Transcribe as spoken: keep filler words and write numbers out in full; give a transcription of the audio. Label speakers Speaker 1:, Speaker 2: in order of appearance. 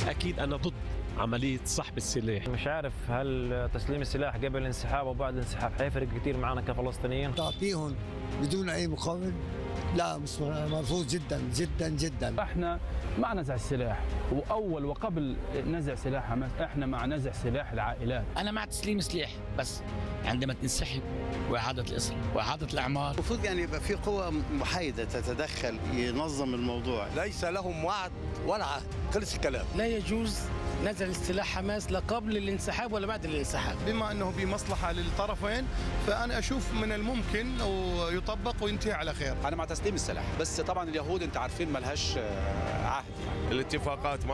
Speaker 1: أكيد أنا ضد عملية سحب السلاح.
Speaker 2: مش عارف هل تسليم السلاح قبل الانسحاب وبعد الانسحاب حيفرق كثير معنا كفلسطينيين؟
Speaker 3: تعطيهم بدون أي مقابل لا، مرفوض جدا جدا جدا.
Speaker 4: احنا مع نزع السلاح، واول وقبل نزع سلاح حماس احنا مع نزع سلاح العائلات.
Speaker 5: انا مع تسليم سلاح، بس عندما تنسحب واعاده الاسره واعاده الاعمار.
Speaker 6: المفروض يعني يبقى في قوى محايده تتدخل ينظم الموضوع.
Speaker 7: ليس لهم وعد ولا عهد، خلص الكلام.
Speaker 5: لا يجوز نزع السلاح حماس لا قبل الانسحاب ولا بعد الانسحاب.
Speaker 8: بما انه بمصلحه للطرفين فانا اشوف من الممكن ويطبق وينتهي على خير.
Speaker 9: انا مع تسليم السلاح، بس طبعا اليهود انت عارفين ملهاش عهد يعني.
Speaker 7: الاتفاقات